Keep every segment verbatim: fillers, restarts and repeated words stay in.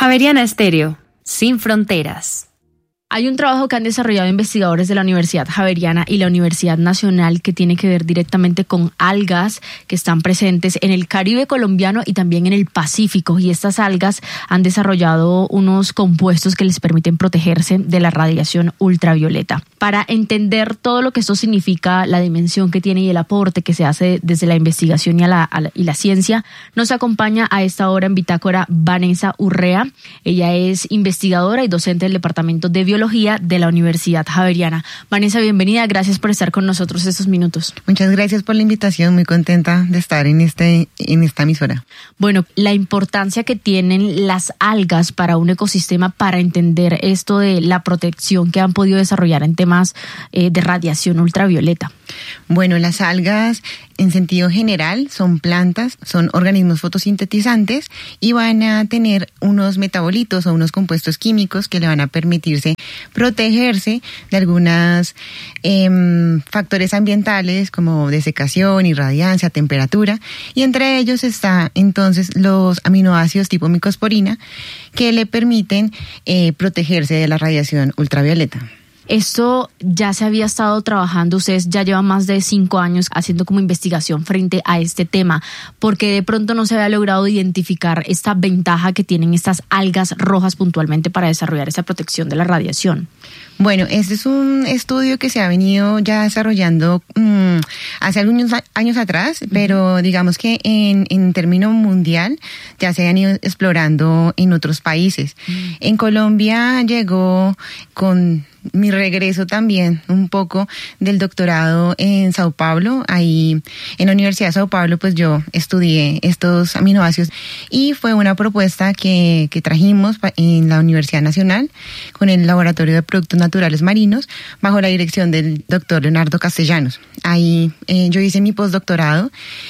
Javeriana Estéreo, sin fronteras. Hay un trabajo que han desarrollado investigadores de la Universidad Javeriana y la Universidad Nacional que tiene que ver directamente con algas que están presentes en el Caribe colombiano y también en el Pacífico. Y estas algas han desarrollado unos compuestos que les permiten protegerse de la radiación ultravioleta. Para entender todo lo que esto significa, la dimensión que tiene y el aporte que se hace desde la investigación y, a la, a la, y la ciencia, nos acompaña a esta hora en Bitácora Vanessa Urrea. Ella es investigadora y docente del Departamento de Biología de la Universidad Javeriana. Vanessa, bienvenida, gracias por estar con nosotros estos minutos. Muchas gracias por la invitación, muy contenta de estar en este en esta emisora. Bueno, la importancia que tienen las algas para un ecosistema, para entender esto de la protección que han podido desarrollar en temas eh, de radiación ultravioleta. Bueno, las algas en sentido general son plantas, son organismos fotosintetizantes y van a tener unos metabolitos o unos compuestos químicos que le van a permitirse protegerse de algunos eh, factores ambientales como desecación, irradiancia, temperatura, y entre ellos está entonces los aminoácidos tipo micosporina que le permiten eh, protegerse de la radiación ultravioleta. Esto ya se había estado trabajando, ustedes ya llevan más de cinco años haciendo como investigación frente a este tema, porque de pronto no se había logrado identificar esta ventaja que tienen estas algas rojas puntualmente para desarrollar esa protección de la radiación. Bueno, este es un estudio que se ha venido ya desarrollando um, hace algunos años atrás, uh-huh. pero digamos que en, en término mundial ya se han ido explorando en otros países. Uh-huh. En Colombia llegó con mi regreso también un poco del doctorado en Sao Paulo. Ahí en la Universidad de Sao Paulo pues yo estudié estos aminoácidos y fue una propuesta que, que trajimos en la Universidad Nacional con el Laboratorio de Productos Naturales Marinos bajo la dirección del doctor Leonardo Castellanos. Ahí eh, yo hice mi postdoctorado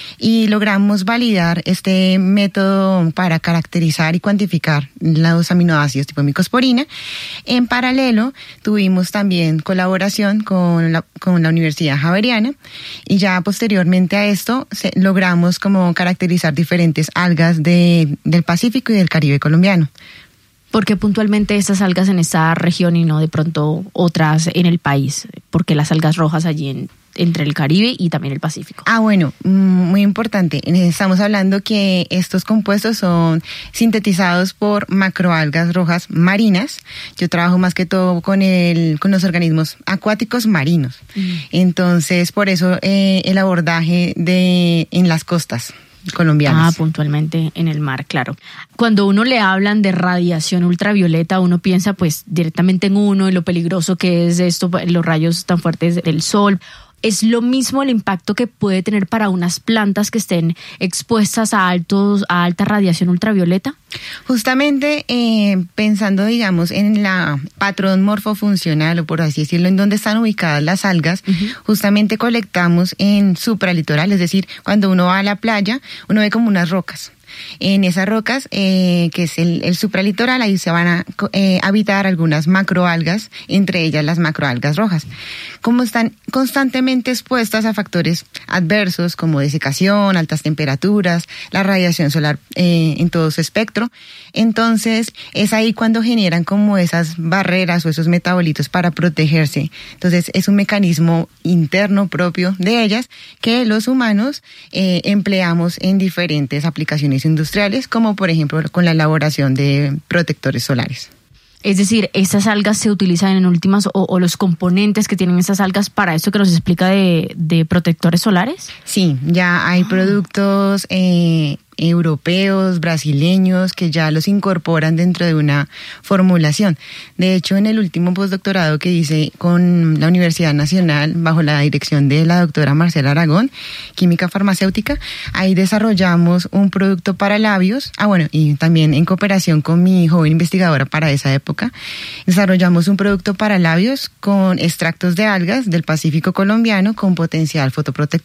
y logramos validar este método para caracterizar y cuantificar los aminoácidos tipo micosporina. En paralelo tuvimos también colaboración con la, con la Universidad Javeriana y ya posteriormente a esto se, logramos como caracterizar diferentes algas de, del Pacífico y del Caribe colombiano. ¿Por qué puntualmente estas algas en esta región y no de pronto otras en el país? ¿Por qué las algas rojas allí en, entre el Caribe y también el Pacífico? Ah, bueno, muy importante. Estamos hablando que estos compuestos son sintetizados por macroalgas rojas marinas. Yo trabajo más que todo con el con los organismos acuáticos marinos. Mm. Entonces, por eso eh, el abordaje de en las costas colombianas. Ah, puntualmente en el mar, claro. Cuando uno le hablan de radiación ultravioleta, uno piensa pues directamente en uno y lo peligroso que es esto, los rayos tan fuertes del sol. ¿Es lo mismo el impacto que puede tener para unas plantas que estén expuestas a altos a alta radiación ultravioleta? Justamente eh, pensando, digamos, en la patrón morfofuncional, o por así decirlo, en donde están ubicadas las algas, uh-huh. justamente colectamos en supralitoral, es decir, cuando uno va a la playa, uno ve como unas rocas. En esas rocas, eh, que es el, el supralitoral, ahí se van a eh, habitar algunas macroalgas, entre ellas las macroalgas rojas. Como están constantemente expuestas a factores adversos como desecación, altas temperaturas, la radiación solar eh, en todo su espectro, entonces es ahí cuando generan como esas barreras o esos metabolitos para protegerse. Entonces es un mecanismo interno propio de ellas que los humanos eh, empleamos en diferentes aplicaciones industriales, como por ejemplo con la elaboración de protectores solares. Es decir, ¿estas algas se utilizan en últimas o, o los componentes que tienen estas algas para esto que nos explica de, de protectores solares? Sí, ya hay ah. productos eh, europeos, brasileños, que ya los incorporan dentro de una formulación. De hecho, en el último postdoctorado que hice con la Universidad Nacional, bajo la dirección de la doctora Marcela Aragón, química farmacéutica, ahí desarrollamos un producto para labios, ah bueno, y también en cooperación con mi joven investigadora para esa época, desarrollamos un producto para labios con extractos de algas del Pacífico colombiano con potencial fotoprotector.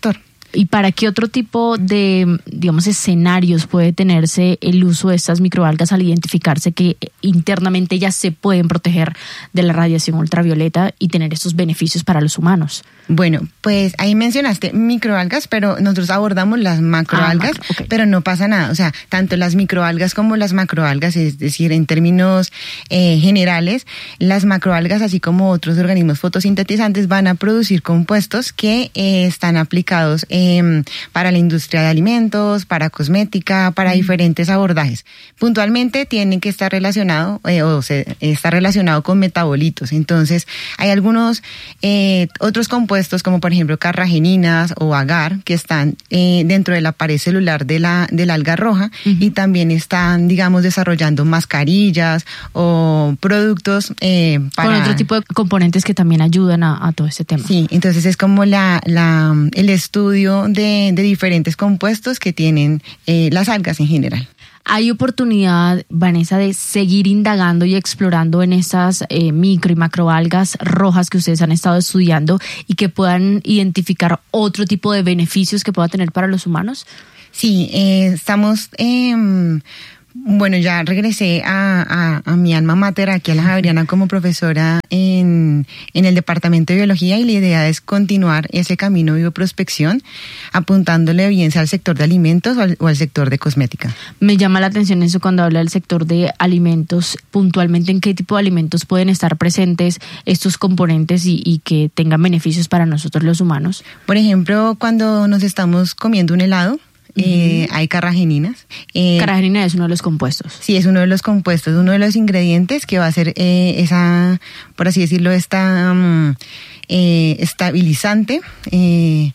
¿Y para qué otro tipo de, digamos, escenarios puede tenerse el uso de estas microalgas al identificarse que internamente ellas se pueden proteger de la radiación ultravioleta y tener estos beneficios para los humanos? Bueno, pues ahí mencionaste microalgas, pero nosotros abordamos las macroalgas, ah, macro, okay. Pero no pasa nada. O sea, tanto las microalgas como las macroalgas, es decir, en términos eh, generales, las macroalgas, así como otros organismos fotosintetizantes, van a producir compuestos que eh, están aplicados eh, para la industria de alimentos, para cosmética, para mm. diferentes abordajes. Puntualmente tienen que estar relacionado eh, o se, está relacionado con metabolitos. Entonces, hay algunos eh, otros compuestos como por ejemplo carrageninas o agar que están eh, dentro de la pared celular de la del alga roja uh-huh. y también están, digamos, desarrollando mascarillas o productos eh, para... Con otro tipo de componentes que también ayudan a, a todo este tema. Sí, entonces es como la, la el estudio de, de diferentes compuestos que tienen eh, las algas en general. ¿Hay oportunidad, Vanessa, de seguir indagando y explorando en estas eh, micro y macroalgas rojas que ustedes han estado estudiando y que puedan identificar otro tipo de beneficios que pueda tener para los humanos? Sí, eh, estamos... Eh, Bueno, ya regresé a, a, a mi alma mater, aquí a la Javeriana, como profesora en, en el Departamento de Biología, y la idea es continuar ese camino de bioprospección, apuntándole bien sea al sector de alimentos o al, o al sector de cosmética. Me llama la atención eso cuando habla del sector de alimentos, puntualmente en qué tipo de alimentos pueden estar presentes estos componentes y, y que tengan beneficios para nosotros los humanos. Por ejemplo, cuando nos estamos comiendo un helado, Eh, uh-huh. hay carrageninas. Eh, Carragenina es uno de los compuestos. Sí, es uno de los compuestos, uno de los ingredientes que va a ser eh, esa, por así decirlo, esta um, eh, estabilizante eh,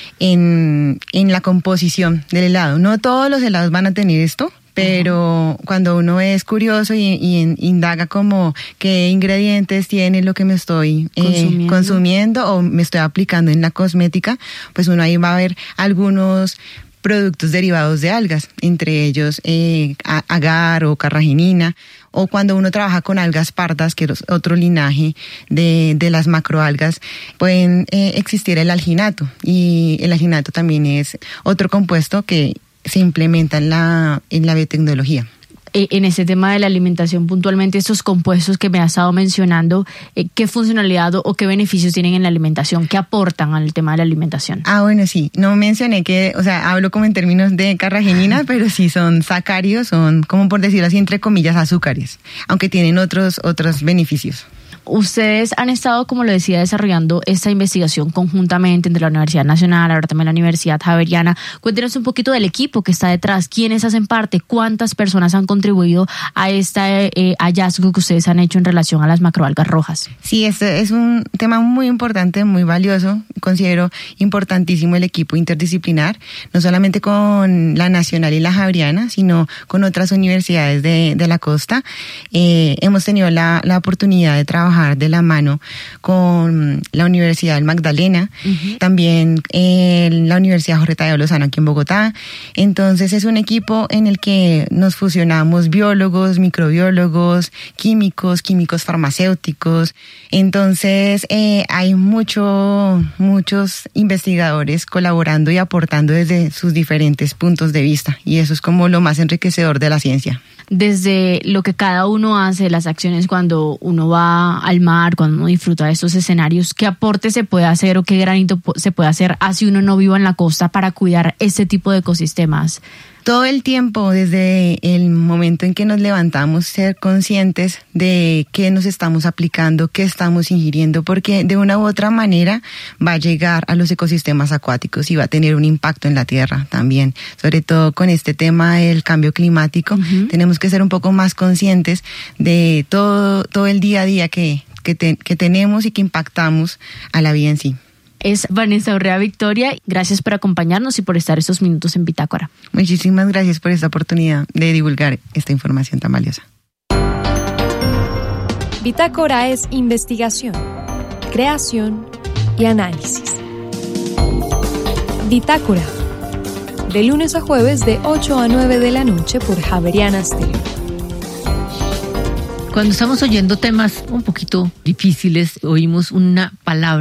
en, en la composición del helado. No todos los helados van a tener esto, pero uh-huh. cuando uno es curioso y, y indaga como qué ingredientes tiene lo que me estoy eh, consumiendo. consumiendo o me estoy aplicando en la cosmética, pues uno ahí va a ver algunos productos derivados de algas, entre ellos eh, agar o carragenina, o cuando uno trabaja con algas pardas, que es otro linaje de, de las macroalgas, pueden eh, existir el alginato, y el alginato también es otro compuesto que se implementa en la, en la biotecnología. En ese tema de la alimentación, puntualmente estos compuestos que me has estado mencionando, ¿qué funcionalidad o qué beneficios tienen en la alimentación? ¿Qué aportan al tema de la alimentación? Ah, bueno, sí. No mencioné que, o sea, hablo como en términos de carrageninas, pero sí son sacáridos, son, como por decirlo así, entre comillas, azúcares, aunque tienen otros, otros beneficios. Ustedes han estado, como lo decía, desarrollando esta investigación conjuntamente entre la Universidad Nacional, ahora también la Universidad Javeriana. Cuéntenos un poquito del equipo que está detrás, quiénes hacen parte, cuántas personas han contribuido a este eh, hallazgo que ustedes han hecho en relación a las macroalgas rojas. Sí, este es un tema muy importante, muy valioso. Considero importantísimo el equipo interdisciplinar, no solamente con la Nacional y la Javeriana, sino con otras universidades de, de la costa. Eh, hemos tenido la, la oportunidad de trabajar de la mano con la Universidad del Magdalena, uh-huh. también eh, la Universidad Jorge Tadeo Lozano aquí en Bogotá. Entonces es un equipo en el que nos fusionamos biólogos, microbiólogos, químicos, químicos farmacéuticos. Entonces eh, hay mucho, muchos investigadores colaborando y aportando desde sus diferentes puntos de vista, y eso es como lo más enriquecedor de la ciencia. Desde lo que cada uno hace, las acciones cuando uno va al mar, cuando uno disfruta de estos escenarios, ¿qué aporte se puede hacer o qué granito se puede hacer así uno no viva en la costa para cuidar este tipo de ecosistemas? Todo el tiempo, desde el momento en que nos levantamos, ser conscientes de qué nos estamos aplicando, qué estamos ingiriendo, porque de una u otra manera va a llegar a los ecosistemas acuáticos y va a tener un impacto en la tierra también. Sobre todo con este tema del cambio climático, uh-huh. tenemos que ser un poco más conscientes de todo, todo el día a día que, que, te, que tenemos y que impactamos a la vida en sí. Es Vanessa Urrea Victoria. Gracias por acompañarnos y por estar estos minutos en Bitácora. Muchísimas gracias por esta oportunidad de divulgar esta información tan valiosa. Bitácora es investigación, creación y análisis. Bitácora, de lunes a jueves de ocho a nueve de la noche por Javeriana Stereo. Cuando estamos oyendo temas un poquito difíciles, oímos una palabra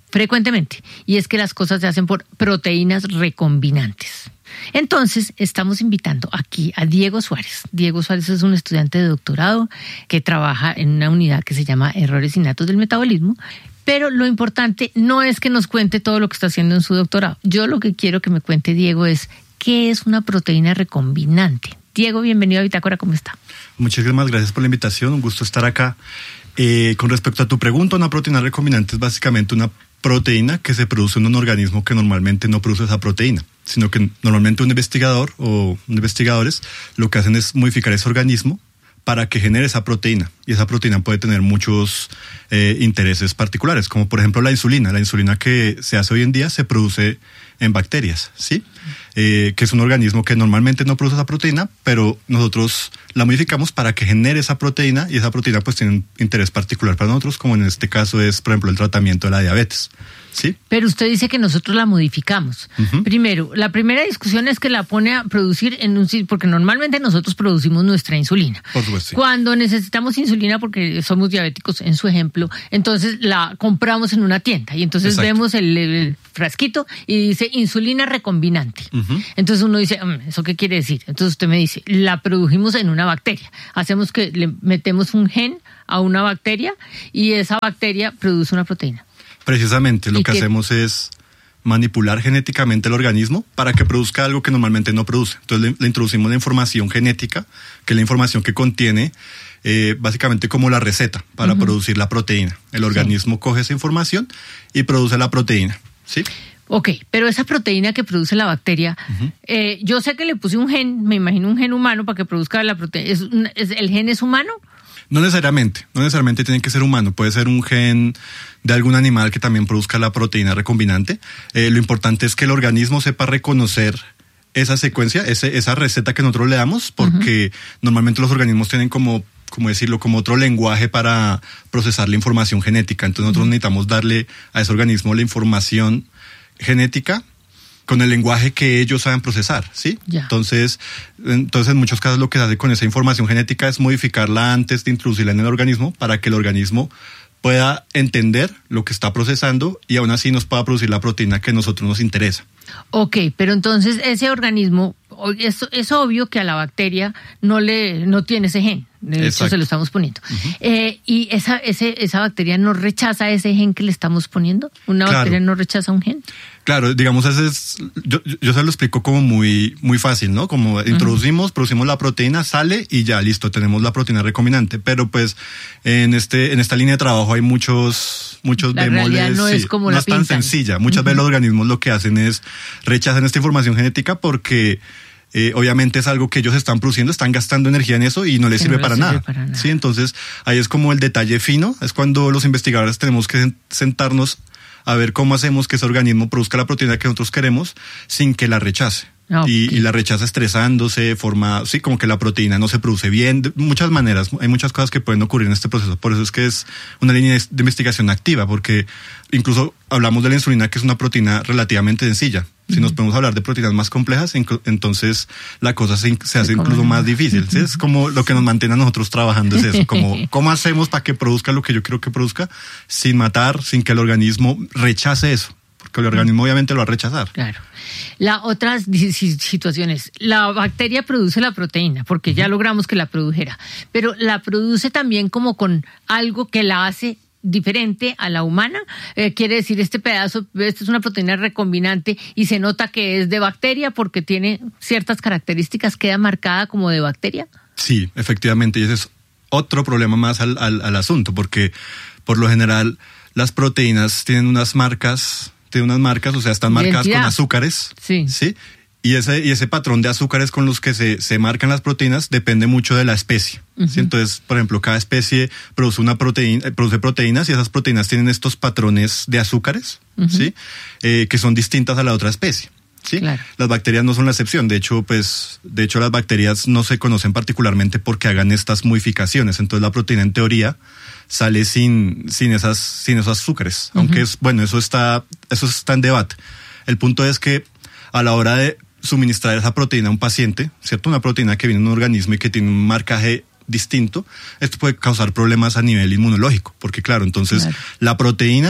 frecuentemente, y es que las cosas se hacen por proteínas recombinantes. Entonces, estamos invitando aquí a Diego Suárez. Diego Suárez es un estudiante de doctorado que trabaja en una unidad que se llama Errores Innatos del Metabolismo, pero lo importante no es que nos cuente todo lo que está haciendo en su doctorado. Yo lo que quiero que me cuente Diego es qué es una proteína recombinante. Diego, bienvenido a Bitácora, ¿cómo está? Muchísimas gracias por la invitación, un gusto estar acá. Eh, con respecto a tu pregunta, una proteína recombinante es básicamente una proteína que se produce en un organismo que normalmente no produce esa proteína, sino que normalmente un investigador o investigadores lo que hacen es modificar ese organismo para que genere esa proteína. Y esa proteína puede tener muchos eh, intereses particulares, como por ejemplo la insulina. La insulina que se hace hoy en día se produce en bacterias, ¿sí? Eh, que es un organismo que normalmente no produce esa proteína, pero nosotros la modificamos para que genere esa proteína, y esa proteína pues tiene un interés particular para nosotros, como en este caso es, por ejemplo, el tratamiento de la diabetes, ¿sí? Pero usted dice que nosotros la modificamos. Uh-huh. Primero, la primera discusión es que la pone a producir en un sitio, porque normalmente nosotros producimos nuestra insulina. Por supuesto. Sí. Cuando necesitamos insulina porque somos diabéticos, en su ejemplo, entonces la compramos en una tienda y entonces Exacto. vemos el, el frasquito y dice insulina recombinante. Uh-huh. Entonces uno dice, ¿eso qué quiere decir? Entonces usted me dice, la produjimos en una bacteria. Hacemos que le metemos un gen a una bacteria y esa bacteria produce una proteína. Precisamente, lo que qué? hacemos es manipular genéticamente el organismo para que produzca algo que normalmente no produce. Entonces le, le introducimos la información genética, que es la información que contiene eh, básicamente como la receta para uh-huh. producir la proteína. El organismo sí. coge esa información y produce la proteína, ¿sí? Ok, pero esa proteína que produce la bacteria, uh-huh. eh, yo sé que le puse un gen, me imagino un gen humano para que produzca la proteína. ¿Es, es, ¿El gen es humano? No necesariamente, no necesariamente tiene que ser humano, puede ser un gen de algún animal que también produzca la proteína recombinante. Eh, lo importante es que el organismo sepa reconocer esa secuencia, ese, esa receta que nosotros le damos, porque uh-huh. normalmente los organismos tienen como, como decirlo, como otro lenguaje para procesar la información genética. Entonces nosotros uh-huh. necesitamos darle a ese organismo la información genética con el lenguaje que ellos saben procesar, ¿sí? Ya. Entonces, entonces, en muchos casos lo que se hace con esa información genética es modificarla antes de introducirla en el organismo para que el organismo pueda entender lo que está procesando y aún así nos pueda producir la proteína que a nosotros nos interesa. Ok, pero entonces ese organismo, es, es obvio que a la bacteria no le no tiene ese gen, de hecho Exacto. se lo estamos poniendo. Uh-huh. Eh, ¿Y esa, ese, esa bacteria no rechaza ese gen que le estamos poniendo? ¿Una claro. bacteria no rechaza un gen? Claro, digamos, ese es, yo, yo se lo explico como muy, muy fácil, ¿no? Como uh-huh. introducimos, producimos la proteína, sale y ya, listo, tenemos la proteína recombinante. Pero pues en este en esta línea de trabajo hay muchos, muchos la bemoles. No sí, es como no la es tan pintan. sencilla. Muchas Uh-huh. veces los organismos lo que hacen es rechazan esta información genética porque eh, obviamente es algo que ellos están produciendo, están gastando energía en eso y no les que sirve, no para, sirve nada. para nada. Sí, entonces ahí es como el detalle fino, es cuando los investigadores tenemos que sentarnos a ver cómo hacemos que ese organismo produzca la proteína que nosotros queremos sin que la rechace. Okay. Y, y la rechaza estresándose, forma, sí, como que la proteína no se produce bien, de muchas maneras, hay muchas cosas que pueden ocurrir en este proceso, por eso es que es una línea de investigación activa, porque incluso hablamos de la insulina, que es una proteína relativamente sencilla. Si uh-huh. nos podemos hablar de proteínas más complejas, entonces la cosa se, se hace incluso más difícil. ¿Sí? Es como lo que nos mantiene a nosotros trabajando, es eso, como cómo hacemos para que produzca lo que yo quiero que produzca sin matar, sin que el organismo rechace eso. Porque el organismo obviamente lo va a rechazar. Claro. La otra situación es, la bacteria produce la proteína, porque uh-huh. ya logramos que la produjera, pero la produce también como con algo que la hace diferente a la humana. Eh, quiere decir, este pedazo, esta es una proteína recombinante y se nota que es de bacteria porque tiene ciertas características, queda marcada como de bacteria. Sí, efectivamente, y ese es otro problema más al, al, al asunto, porque por lo general las proteínas tienen unas marcas... Tiene unas marcas, o sea, están marcadas Identidad. con azúcares. Sí. ¿Sí? Y ese, y ese patrón de azúcares con los que se, se marcan las proteínas depende mucho de la especie. Uh-huh. ¿Sí? Entonces, por ejemplo, cada especie produce una proteína, produce proteínas y esas proteínas tienen estos patrones de azúcares, uh-huh. ¿sí? Eh, que son distintas a la otra especie. ¿Sí? Claro. Las bacterias no son la excepción. De hecho, pues, de hecho, las bacterias no se conocen particularmente porque hagan estas modificaciones. Entonces, la proteína, en teoría, sale sin, sin esas, sin esos azúcares. Uh-huh. Aunque es, bueno, eso está, eso está en debate. El punto es que a la hora de suministrar esa proteína a un paciente, ¿cierto? Una proteína que viene de un organismo y que tiene un marcaje distinto, esto puede causar problemas a nivel inmunológico, porque claro, entonces claro. la proteína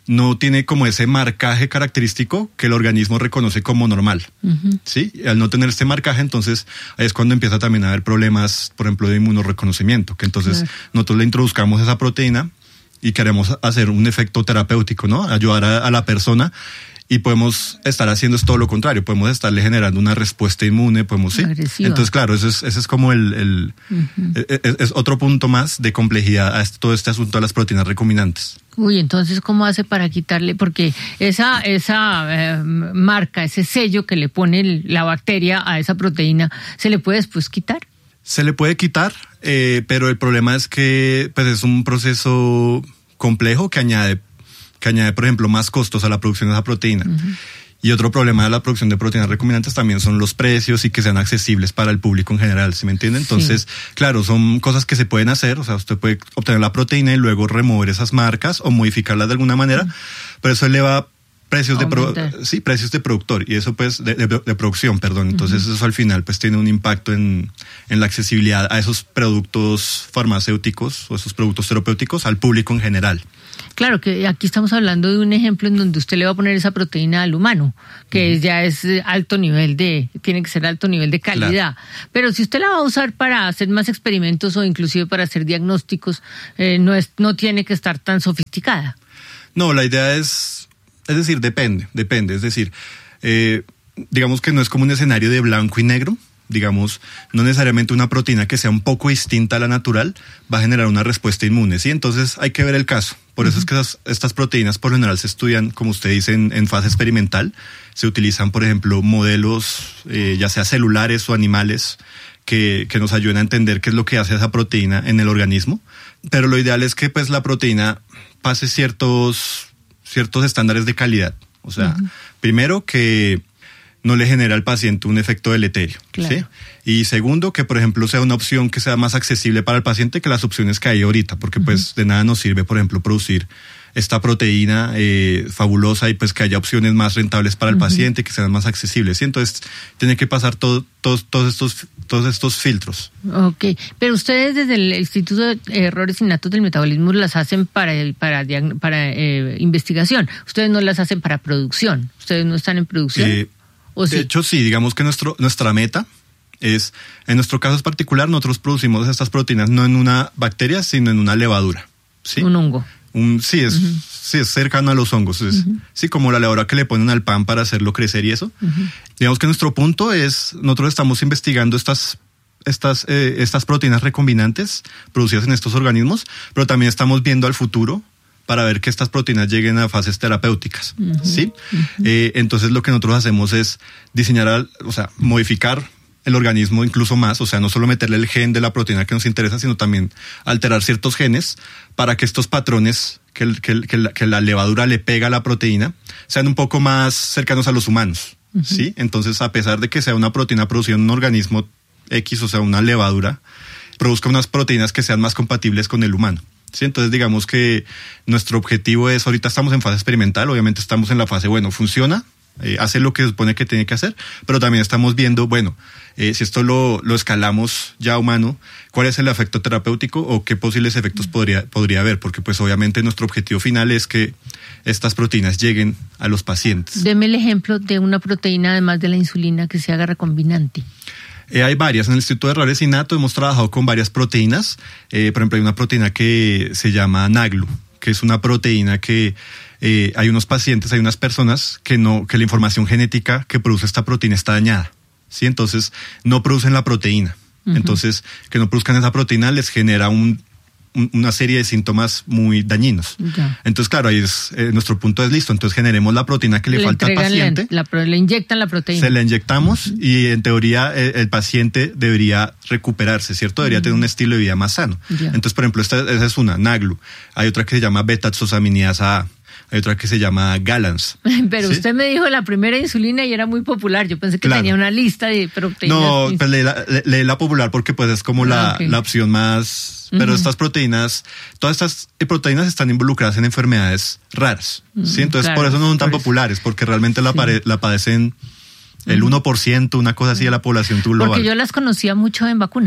no tiene como ese marcaje característico que el organismo reconoce como normal. Uh-huh. ¿Sí? Y al no tener este marcaje, entonces ahí es cuando empieza también a haber problemas, por ejemplo, de inmunoreconocimiento, que entonces uh-huh. nosotros le introduzcamos esa proteína y queremos hacer un efecto terapéutico, ¿no? Ayudar a, a la persona. Y podemos estar haciendo es todo lo contrario, podemos estarle generando una respuesta inmune, podemos, sí. Agresiva. Entonces, claro, ese es, ese es como el, el uh-huh. es, es otro punto más de complejidad a este, todo este asunto de las proteínas recombinantes. Uy, entonces, ¿cómo hace para quitarle? Porque esa, esa eh, marca, ese sello que le pone el, la bacteria a esa proteína, ¿se le puede después quitar? Se le puede quitar, eh, pero el problema es que pues, es un proceso complejo que añade que añade, por ejemplo, más costos a la producción de esa proteína. Uh-huh. Y otro problema de la producción de proteínas recombinantes también son los precios y que sean accesibles para el público en general, ¿sí me entiende? Entonces, sí. claro, son cosas que se pueden hacer, o sea, usted puede obtener la proteína y luego remover esas marcas o modificarlas de alguna manera, uh-huh. pero eso eleva precios de pro, sí, precios de productor y eso pues de, de, de producción, perdón. Entonces, uh-huh. eso al final pues tiene un impacto en, en la accesibilidad a esos productos farmacéuticos o esos productos terapéuticos al público en general. Claro, que aquí estamos hablando de un ejemplo en donde usted le va a poner esa proteína al humano, que uh-huh. ya es alto nivel de, tiene que ser alto nivel de calidad. Claro. Pero si usted la va a usar para hacer más experimentos o inclusive para hacer diagnósticos, eh, no es, no tiene que estar tan sofisticada. No, la idea es, es decir, depende, depende. Es decir, eh, digamos que no es como un escenario de blanco y negro. Digamos, no necesariamente una proteína que sea un poco distinta a la natural va a generar una respuesta inmune, ¿sí? Entonces hay que ver el caso. Por uh-huh. eso es que esas, estas proteínas por lo general se estudian, como usted dice, en, en fase experimental. Se utilizan, por ejemplo, modelos, eh, ya sea celulares o animales, que, que nos ayuden a entender qué es lo que hace esa proteína en el organismo. Pero lo ideal es que pues la proteína pase ciertos, ciertos estándares de calidad. O sea, uh-huh. primero que no le genera al paciente un efecto deleterio. Claro. ¿Sí? Y segundo, que por ejemplo sea una opción que sea más accesible para el paciente que las opciones que hay ahorita, porque uh-huh. pues de nada nos sirve, por ejemplo, producir esta proteína eh, fabulosa y pues que haya opciones más rentables para el uh-huh. paciente, que sean más accesibles. ¿Sí? Entonces tiene que pasar todo, todos, todos, estos, todos estos filtros. Ok, pero ustedes desde el Instituto de Errores Innatos del Metabolismo las hacen para, para, para eh, investigación, ustedes no las hacen para producción, ustedes no están en producción. Eh, De sí? hecho, sí, digamos que nuestro, nuestra meta es, en nuestro caso particular, nosotros producimos estas proteínas no en una bacteria, sino en una levadura. ¿Sí? Un hongo. Un, sí, es, uh-huh. sí, es cercano a los hongos. Es, uh-huh. Sí, como la levadura que le ponen al pan para hacerlo crecer y eso. Uh-huh. Digamos que nuestro punto es, nosotros estamos investigando estas, estas, eh, estas proteínas recombinantes producidas en estos organismos, pero también estamos viendo al futuro para ver que estas proteínas lleguen a fases terapéuticas, uh-huh, ¿sí? Uh-huh. Eh, entonces lo que nosotros hacemos es diseñar, o sea, modificar el organismo incluso más, o sea, no solo meterle el gen de la proteína que nos interesa, sino también alterar ciertos genes para que estos patrones que, que, que, la, que la levadura le pega a la proteína sean un poco más cercanos a los humanos, uh-huh. ¿sí? Entonces, a pesar de que sea una proteína producida en un organismo X, o sea, una levadura, produzca unas proteínas que sean más compatibles con el humano. Sí, entonces digamos que nuestro objetivo es, ahorita estamos en fase experimental, obviamente estamos en la fase, bueno, funciona, eh, hace lo que se supone que tiene que hacer, pero también estamos viendo, bueno, eh, si esto lo, lo escalamos ya a humano, ¿cuál es el efecto terapéutico o qué posibles efectos podría, podría haber? Porque pues obviamente nuestro objetivo final es que estas proteínas lleguen a los pacientes. Deme el ejemplo de una proteína, además de la insulina, que se haga recombinante. Eh, hay varias. En el Instituto de Errores Innatos hemos trabajado con varias proteínas. Eh, por ejemplo, hay una proteína que se llama Naglu, que es una proteína que eh, hay unos pacientes, hay unas personas que no, que la información genética que produce esta proteína está dañada. ¿Sí? Entonces, no producen la proteína. Uh-huh. Entonces, que no produzcan esa proteína les genera un, un, una serie de síntomas muy dañinos. Ya. Entonces, claro, ahí es, eh, nuestro punto es listo. Entonces, generemos la proteína que le, le falta al paciente. La, la, le inyectan la proteína. Se la inyectamos uh-huh. y en teoría el, el paciente debería recuperarse, ¿cierto? Debería uh-huh. tener un estilo de vida más sano. Ya. Entonces, por ejemplo, esta, esa es una, Naglu. Hay otra que se llama beta-hexosaminidasa A. Hay otra que se llama Galans. Pero ¿sí? Usted me dijo la primera insulina y era muy popular. Yo pensé que claro. tenía una lista de proteínas. No, pues leí la, le, la popular porque pues es como la, okay. la opción más... Pero uh-huh. estas proteínas, todas estas proteínas están involucradas en enfermedades raras. Uh-huh. ¿Sí? Entonces claro, por eso no son tan por populares, porque realmente la, sí. pare, la padecen el uh-huh. uno por ciento, una cosa así de la población global. Porque yo las conocía mucho en vacunas.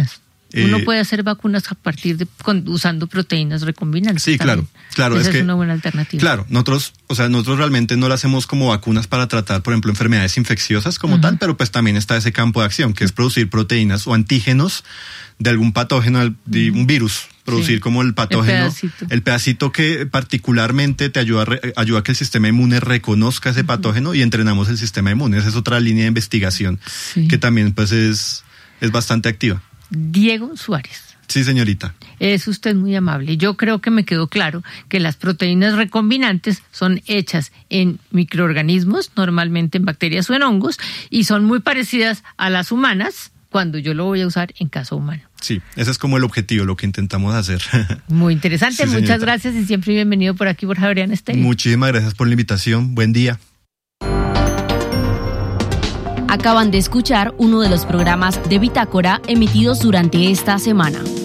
Uno Eh, puede hacer vacunas a partir de con, usando proteínas recombinantes. Sí, también. claro, claro. Esa es, es que, una buena alternativa. Claro, nosotros, o sea, nosotros realmente no lo hacemos como vacunas para tratar, por ejemplo, enfermedades infecciosas como Uh-huh. tal, pero pues también está ese campo de acción, que es producir proteínas o antígenos de algún patógeno, de un virus, producir Sí. como el patógeno, El pedacito. el pedacito que particularmente te ayuda a, re- ayuda a que el sistema inmune reconozca ese patógeno y entrenamos el sistema inmune. Esa es otra línea de investigación Sí. que también pues es, es bastante activa. Diego Suárez. Sí, señorita. Es usted muy amable. Yo creo que me quedó claro que las proteínas recombinantes son hechas en microorganismos, normalmente en bacterias o en hongos, y son muy parecidas a las humanas cuando yo lo voy a usar en caso humano. Sí, ese es como el objetivo, lo que intentamos hacer. Muy interesante. Sí, Muchas señorita. gracias y siempre bienvenido por aquí por Javeriana Estéreo. Muchísimas gracias por la invitación. Buen día. Acaban de escuchar uno de los programas de Bitácora emitidos durante esta semana.